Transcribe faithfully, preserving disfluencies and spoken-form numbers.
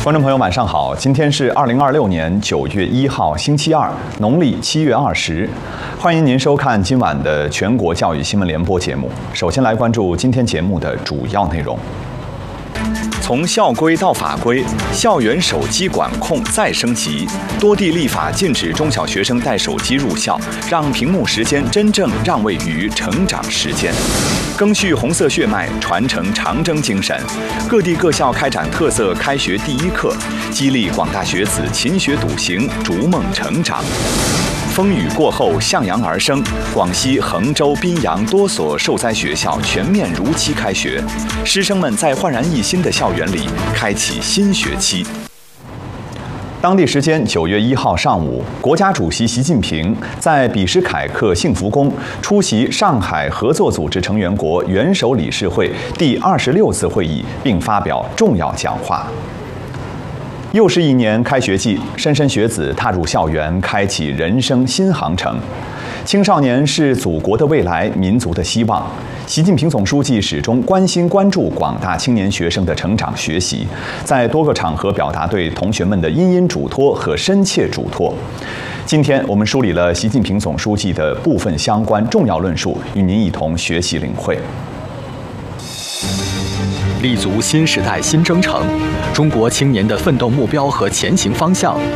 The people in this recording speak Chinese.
观众朋友，晚上好！今天是二零二六年九月一号，星期二，农历七月二十。欢迎您收看今晚的全国教育新闻联播节目。首先来关注今天节目的主要内容。从校规到法规，校园手机管控再升级。多地立法禁止中小学生带手机入校，让屏幕时间真正让位于成长时间。赓续红色血脉，传承长征精神。各地各校开展特色开学第一课，激励广大学子勤学笃行，逐梦成长。风雨过后，向阳而生。广西衡州、宾阳多所受灾学校全面如期开学，师生们在焕然一新的校园里开启新学期。当地时间九月一号上午，国家主席习近平在比什凯克幸福宫出席上海合作组织成员国元首理事会第二十六次会议，并发表重要讲话。又是一年开学季，莘莘学子踏入校园，开启人生新航程。青少年是祖国的未来，民族的希望。习近平总书记始终关心关注广大青年学生的成长学习，在多个场合表达对同学们的殷殷嘱托和深切嘱托。今天我们梳理了习近平总书记的部分相关重要论述，与您一同学习领会。 立足新时代新征程，中国青年的奋斗目标和前行方向